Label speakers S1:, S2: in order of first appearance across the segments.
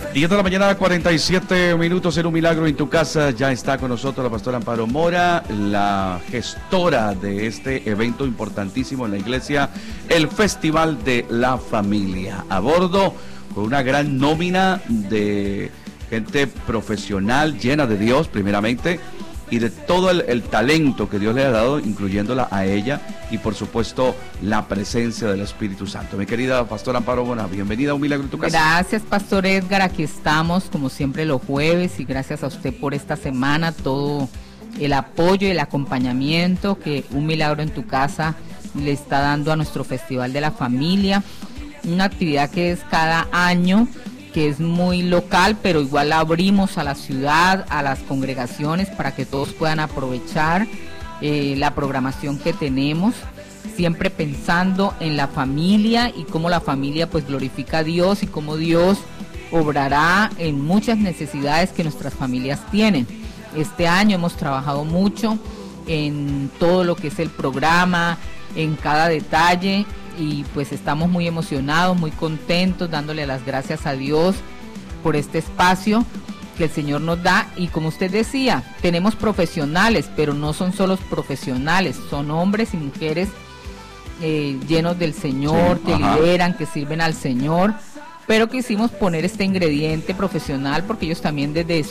S1: 10 de la mañana, 47 minutos en Un Milagro en tu Casa. Ya está con nosotros la pastora Amparo Mora, la gestora de este evento importantísimo en la iglesia, el Festival de la Familia. A bordo con una gran nómina de gente profesional, llena de Dios primeramente, y de todo el talento que Dios le ha dado, incluyéndola a ella, y por supuesto la presencia del Espíritu Santo. Mi querida pastora Amparo Mora, bienvenida a Un Milagro en tu Casa.
S2: Gracias, pastor Edgar, aquí estamos como siempre los jueves, y gracias a usted por esta semana, todo el apoyo y el acompañamiento que Un Milagro en tu Casa le está dando a nuestro Festival de la Familia, una actividad que es cada año, que es muy local, pero igual la abrimos a la ciudad, a las congregaciones, para que todos puedan aprovechar la programación que tenemos, siempre pensando en la familia y cómo la familia pues glorifica a Dios y cómo Dios obrará en muchas necesidades que nuestras familias tienen. Este año hemos trabajado mucho en todo lo que es el programa, en cada detalle, y pues estamos muy emocionados, muy contentos, dándole las gracias a Dios por este espacio que el Señor nos da. Y como usted decía, tenemos profesionales, pero no son solo profesionales, son hombres y mujeres llenos del Señor, sí, que lideran, que sirven al Señor, pero quisimos poner este ingrediente profesional porque ellos también desde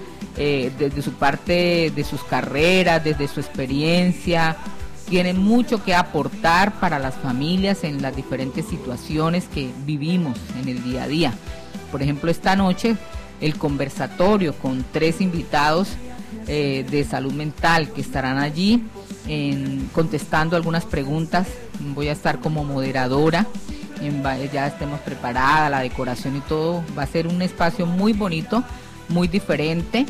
S2: su parte, de sus carreras, desde su experiencia, tienen mucho que aportar para las familias en las diferentes situaciones que vivimos en el día a día. Por ejemplo, esta noche el conversatorio con 3 invitados de salud mental que estarán allí contestando algunas preguntas. Voy a estar como moderadora, ya estemos preparadas, la decoración y todo. Va a ser un espacio muy bonito, muy diferente,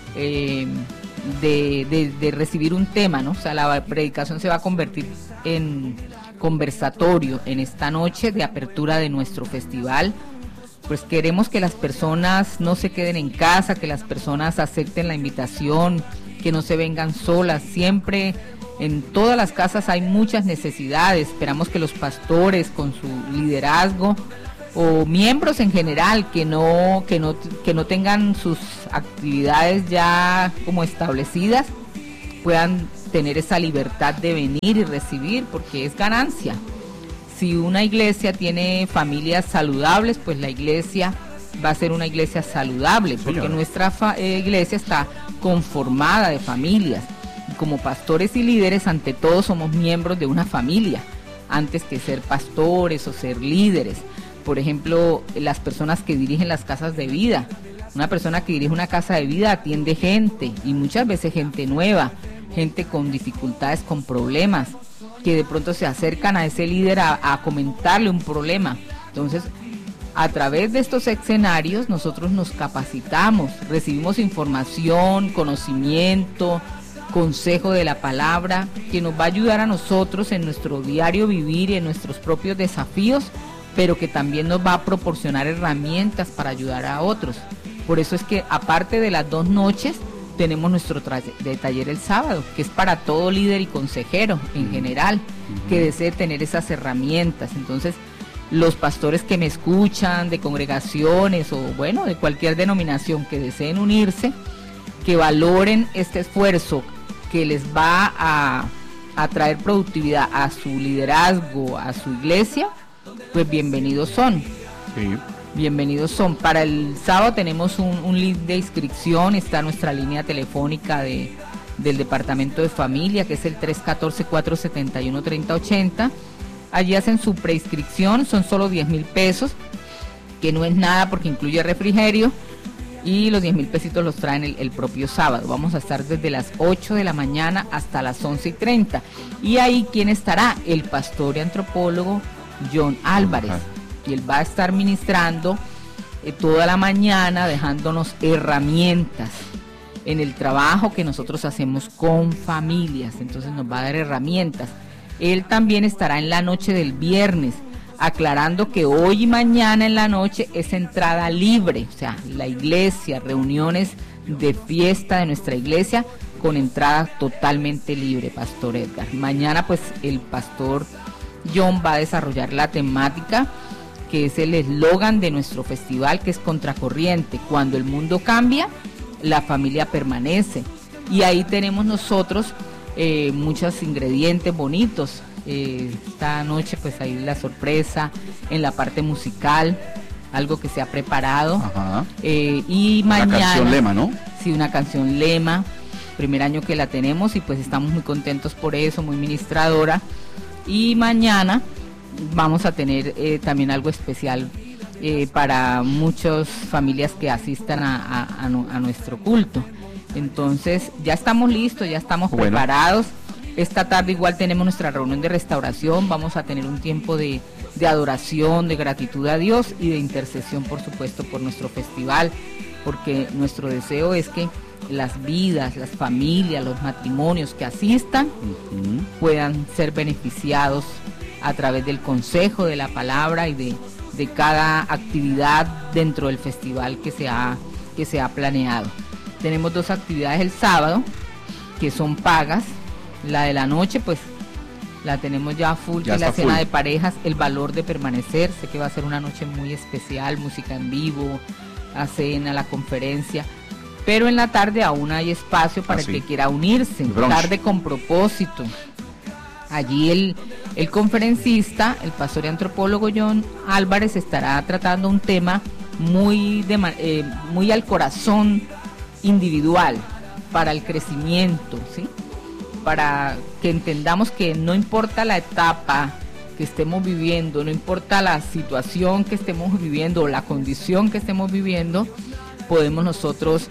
S2: de recibir un tema, ¿no? O sea, la predicación se va a convertir en conversatorio en esta noche de apertura de nuestro festival. Pues queremos que las personas no se queden en casa, que las personas acepten la invitación, que no se vengan solas. Siempre en todas las casas hay muchas necesidades. Esperamos que los pastores con su liderazgo o miembros en general que no tengan sus actividades ya como establecidas, puedan tener esa libertad de venir y recibir, porque es ganancia. Si una iglesia tiene familias saludables, pues la iglesia va a ser una iglesia saludable, porque nuestra iglesia está conformada de familias. Y como pastores y líderes, ante todo somos miembros de una familia, antes que ser pastores o ser líderes. Por ejemplo, las personas que dirigen las casas de vida. Una persona que dirige una casa de vida atiende gente, y muchas veces gente nueva, gente con dificultades, con problemas, que de pronto se acercan a ese líder a comentarle un problema. Entonces, a través de estos escenarios nosotros nos capacitamos, recibimos información, conocimiento, consejo de la palabra, que nos va a ayudar a nosotros en nuestro diario vivir y en nuestros propios desafíos, pero que también nos va a proporcionar herramientas para ayudar a otros. Por eso es que aparte de las 2 noches, tenemos nuestro taller el sábado, que es para todo líder y consejero en general, que desee tener esas herramientas. Entonces, los pastores que me escuchan, de congregaciones o bueno, de cualquier denominación que deseen unirse, que valoren este esfuerzo que les va a traer productividad a su liderazgo, a su iglesia, pues bienvenidos son. Sí. Bienvenidos son. Para el sábado tenemos un link de inscripción, está nuestra línea telefónica del Departamento de Familia, que es el 314-471-3080. Allí hacen su preinscripción, son solo 10,000 pesos, que no es nada porque incluye refrigerio, y los 10,000 pesitos los traen el propio sábado. Vamos a estar desde las 8 de la mañana hasta las 11:30. Y ahí, ¿quién estará? El pastor y antropólogo John Álvarez. Y él va a estar ministrando toda la mañana, dejándonos herramientas en el trabajo que nosotros hacemos con familias. Entonces nos va a dar herramientas. Él también estará en la noche del viernes, aclarando que hoy y mañana en la noche es entrada libre. O sea, la iglesia, reuniones de fiesta de nuestra iglesia con entrada totalmente libre, Pastor Edgar. Mañana pues el pastor John va a desarrollar la temática que es el eslogan de nuestro festival, que es contracorriente. Cuando el mundo cambia, la familia permanece. Y ahí tenemos nosotros muchos ingredientes bonitos. Esta noche pues hay la sorpresa en la parte musical, algo que se ha preparado. Y mañana...
S1: Una canción lema, ¿no?
S2: Sí, una canción lema. Primer año que la tenemos y pues estamos muy contentos por eso, muy ministradora. Y mañana vamos a tener también algo especial para muchas familias que asistan a nuestro culto. Entonces ya estamos listos, ya estamos preparados. Esta tarde igual tenemos nuestra reunión de restauración, vamos a tener un tiempo de adoración, de gratitud a Dios y de intercesión, por supuesto, por nuestro festival, porque nuestro deseo es que las vidas, las familias, los matrimonios que asistan puedan ser beneficiados a través del consejo, de la palabra y de cada actividad dentro del festival que se ha planeado. Tenemos 2 actividades el sábado que son pagas. La de la noche pues la tenemos ya full, que es la cena de parejas, el valor de permanecer. Sé que va a ser una noche muy especial, música en vivo, la cena, la conferencia. Pero en la tarde aún hay espacio para el que quiera unirse, tarde con propósito. Allí el conferencista, el pastor y antropólogo John Álvarez, estará tratando un tema muy al corazón individual, para el crecimiento, ¿sí? Para que entendamos que no importa la etapa que estemos viviendo, no importa la situación que estemos viviendo o la condición que estemos viviendo, podemos nosotros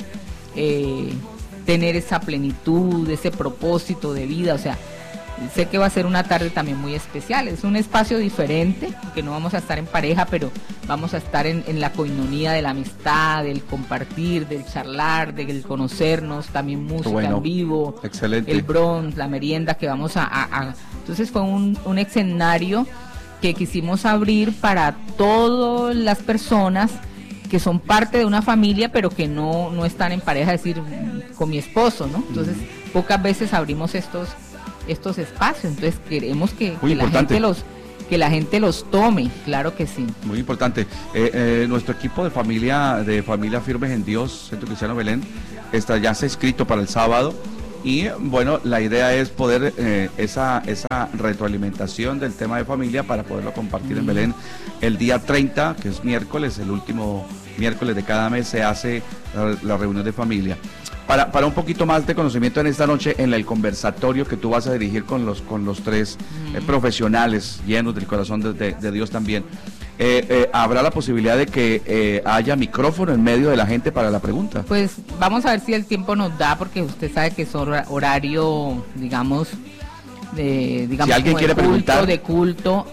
S2: tener esa plenitud, ese propósito de vida. O sea, sé que va a ser una tarde también muy especial, es un espacio diferente, que no vamos a estar en pareja, pero vamos a estar en la coinonía de la amistad, del compartir, del charlar, del conocernos, también música en vivo,
S1: excelente.
S2: El brunch, la merienda que vamos a... Entonces fue un escenario que quisimos abrir para todas las personas que son parte de una familia, pero que no están en pareja, es decir, con mi esposo, ¿no? Entonces, pocas veces abrimos estos espacios, entonces queremos que la gente los tome, claro que sí.
S1: Muy importante. Nuestro equipo de familia Firmes en Dios, Centro Cristiano Belén, ya se ha inscrito para el sábado. Y bueno, la idea es poder esa retroalimentación del tema de familia para poderlo compartir en Belén el día 30, que es miércoles, el último miércoles de cada mes se hace la reunión de familia. Para un poquito más de conocimiento en esta noche, en el conversatorio que tú vas a dirigir con los 3 profesionales llenos del corazón de Dios también, ¿habrá la posibilidad de que haya micrófono en medio de la gente para la pregunta?
S2: Pues vamos a ver si el tiempo nos da, porque usted sabe que es horario, digamos,
S1: si alguien quiere preguntar
S2: de culto,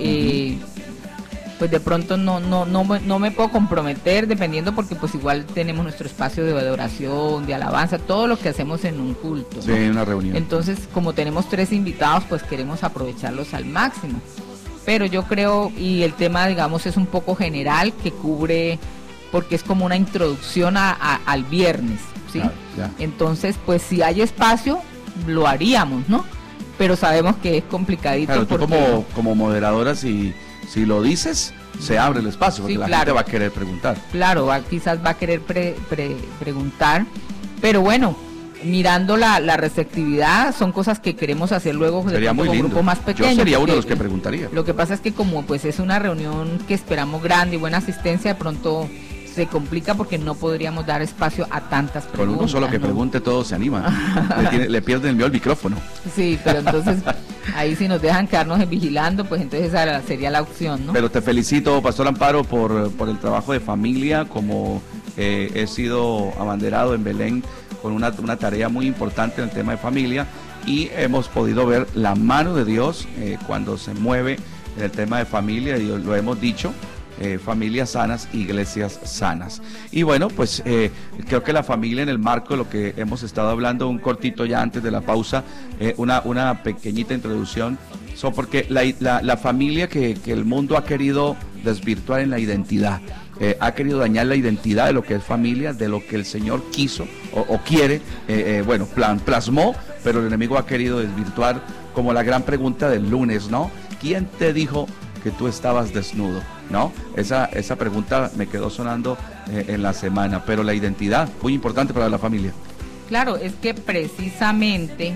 S2: pues de pronto no me puedo comprometer, dependiendo, porque pues igual tenemos nuestro espacio de adoración, de alabanza, todo lo que hacemos en un culto, ¿no?
S1: Sí, en una reunión.
S2: Entonces, como tenemos 3 invitados, pues queremos aprovecharlos al máximo. Pero yo creo, y el tema, digamos, es un poco general, que cubre, porque es como una introducción al viernes, ¿sí? Claro, ya. Entonces, pues si hay espacio, lo haríamos, ¿no? Pero sabemos que es complicadito.
S1: Claro, tú como moderadora, si lo dices, se abre el espacio, porque la gente va a querer preguntar.
S2: Claro, quizás va a querer preguntar, pero bueno, mirando la receptividad, son cosas que queremos hacer luego
S1: con grupos
S2: más pequeños.
S1: Yo sería uno de los que preguntaría.
S2: Lo que pasa es que como pues es una reunión que esperamos grande y buena asistencia, de pronto se complica porque no podríamos dar espacio a tantas preguntas.
S1: Con uno solo que pregunte, todos se animan. le pierden el mío el micrófono.
S2: Sí, pero entonces ahí si nos dejan quedarnos vigilando, pues entonces esa sería la opción, ¿no?
S1: Pero te felicito, Pastor Amparo, por el trabajo de familia, como he sido abanderado en Belén con una tarea muy importante en el tema de familia, y hemos podido ver la mano de Dios cuando se mueve en el tema de familia, y lo hemos dicho, familias sanas, iglesias sanas. Y bueno, pues creo que la familia, en el marco de lo que hemos estado hablando un cortito ya antes de la pausa, una pequeñita introducción, porque la familia que el mundo ha querido desvirtuar en la identidad, ha querido dañar la identidad de lo que es familia, de lo que el Señor quiso o quiere, plasmó, pero el enemigo ha querido desvirtuar, como la gran pregunta del lunes, ¿no? ¿Quién te dijo que tú estabas desnudo? ¿no? Esa pregunta me quedó sonando en la semana, pero la identidad, muy importante para la familia.
S2: Claro, es que precisamente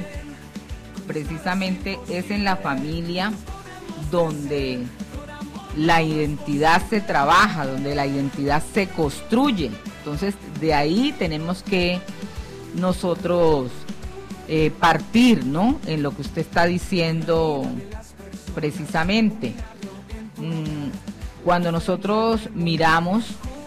S2: es en la familia donde la identidad se trabaja, donde la identidad se construye. Entonces, de ahí tenemos que nosotros partir, ¿no? En lo que usted está diciendo precisamente. Cuando nosotros miramos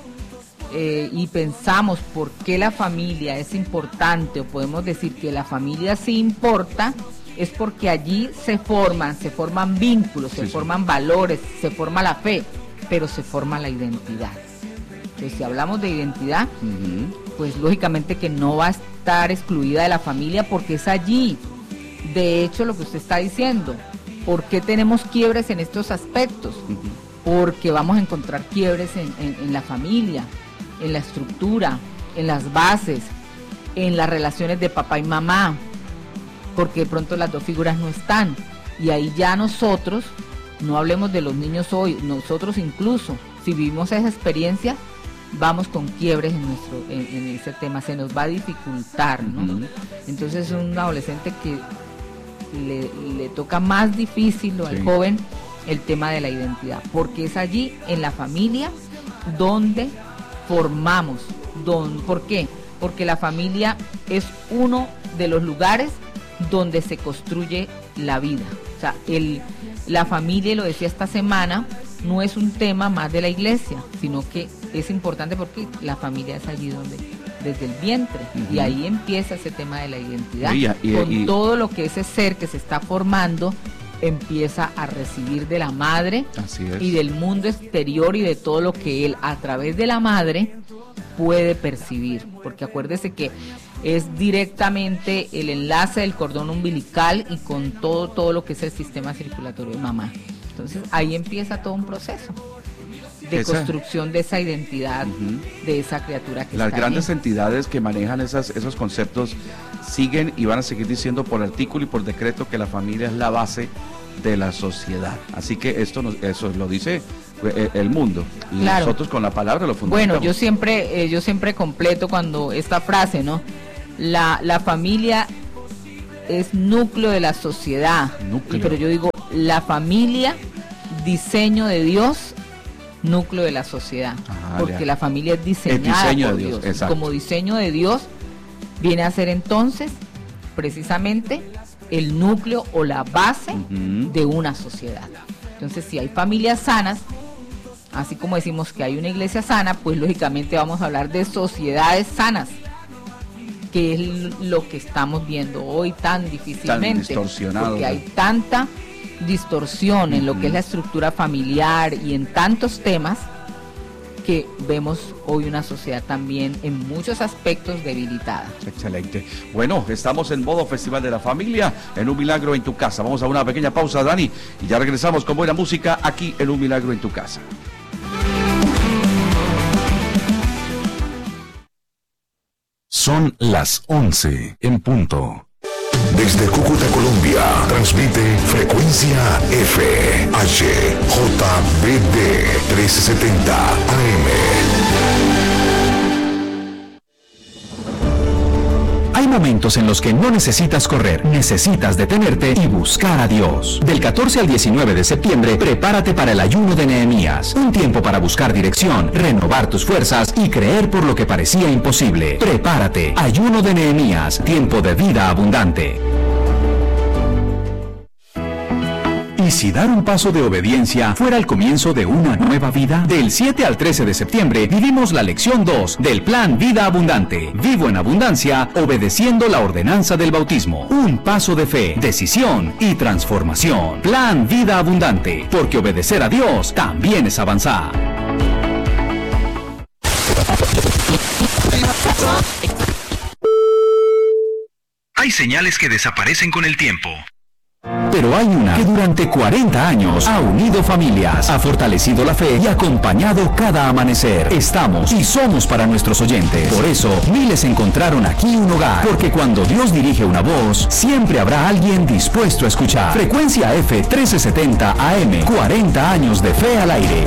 S2: y pensamos por qué la familia es importante, o podemos decir que la familia sí importa, es porque allí se forman vínculos, se forman valores, se forma la fe, pero se forma la identidad. Entonces, si hablamos de identidad, pues lógicamente que no va a estar excluida de la familia, porque es allí. De hecho, lo que usted está diciendo, ¿por qué tenemos quiebres en estos aspectos? Porque vamos a encontrar quiebres en la familia, en la estructura, en las bases, en las relaciones de papá y mamá, porque de pronto las dos figuras no están. Y ahí ya nosotros, no hablemos de los niños hoy, nosotros incluso, si vivimos esa experiencia, vamos con quiebres en ese tema, se nos va a dificultar, ¿no? Entonces es un adolescente que le toca más difícil al joven el tema de la identidad, porque es allí en la familia donde formamos. ¿Por qué? Porque la familia es uno de los lugares donde se construye la vida. O sea, la familia, lo decía esta semana, no es un tema más de la iglesia, sino que es importante porque la familia es allí donde, desde el vientre, y ahí empieza ese tema de la identidad, con todo lo que ese ser que se está formando empieza a recibir de la madre y del mundo exterior y de todo lo que él a través de la madre puede percibir, porque acuérdese que es directamente el enlace del cordón umbilical y con todo lo que es el sistema circulatorio de mamá. Entonces ahí empieza todo un proceso de construcción de esa identidad, de esa criatura que
S1: las
S2: está
S1: grandes
S2: ahí.
S1: Entidades que manejan esos conceptos siguen y van a seguir diciendo por artículo y por decreto que la familia es la base de la sociedad. Así que eso lo dice el mundo, y nosotros con la palabra lo fundamentamos.
S2: Bueno, yo siempre completo cuando esta frase, ¿no? La familia es núcleo de la sociedad, pero yo digo la familia, diseño de Dios, núcleo de la sociedad, porque la familia es diseñada por Dios. Como diseño de Dios viene a ser entonces precisamente el núcleo o la base de una sociedad. Entonces, si hay familias sanas, así como decimos que hay una iglesia sana, pues lógicamente vamos a hablar de sociedades sanas, que es lo que estamos viendo hoy tan difícilmente,
S1: tan distorsionado,
S2: porque hay tanta distorsión en lo que es la estructura familiar y en tantos temas, que vemos hoy una sociedad también en muchos aspectos debilitada.
S1: Excelente. Bueno, estamos en modo Festival de la Familia, en Un Milagro en tu Casa. Vamos a una pequeña pausa, Dani, y ya regresamos con buena música aquí en Un Milagro en tu Casa.
S3: Son las 11 en punto. Desde Cúcuta, Colombia, transmite Frecuencia F, H, JBD 1370 AM. Hay momentos en los que no necesitas correr, necesitas detenerte y buscar a Dios. Del 14 al 19 de septiembre, prepárate para el ayuno de Nehemías. Un tiempo para buscar dirección, renovar tus fuerzas y creer por lo que parecía imposible. Prepárate. Ayuno de Nehemías, tiempo de vida abundante. ¿Y si dar un paso de obediencia fuera el comienzo de una nueva vida? Del 7 al 13 de septiembre vivimos la lección 2 del Plan Vida Abundante. Vivo en abundancia, obedeciendo la ordenanza del bautismo. Un paso de fe, decisión y transformación. Plan Vida Abundante, porque obedecer a Dios también es avanzar. Hay señales que desaparecen con el tiempo. pero hay una que durante 40 años ha unido familias, ha fortalecido la fe y acompañado cada amanecer. Estamos y somos para nuestros oyentes. Por eso, miles encontraron aquí un hogar, porque cuando Dios dirige una voz, siempre habrá alguien dispuesto a escuchar. Frecuencia F 1370 AM, 40 años de fe al aire.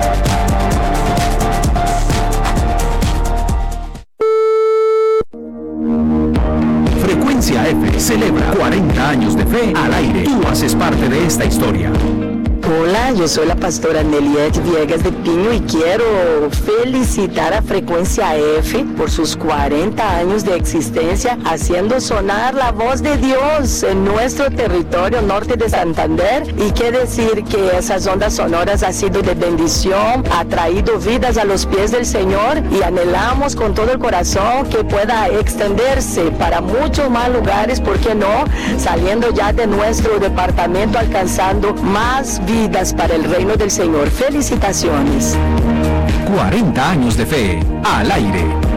S3: Frecuencia F celebra 40 años de fe al aire. Tú haces parte de esta historia.
S4: Hola, yo soy la pastora Neliette Viegas de Piño y quiero felicitar a Frecuencia F por sus 40 años de existencia, haciendo sonar la voz de Dios en nuestro territorio norte de Santander. Y qué decir que esas ondas sonoras han sido de bendición, ha traído vidas a los pies del Señor, y anhelamos con todo el corazón que pueda extenderse para muchos más lugares, ¿por qué no? Saliendo ya de nuestro departamento, alcanzando más vidas para el reino del Señor. Felicitaciones.
S3: 40 años de fe al aire.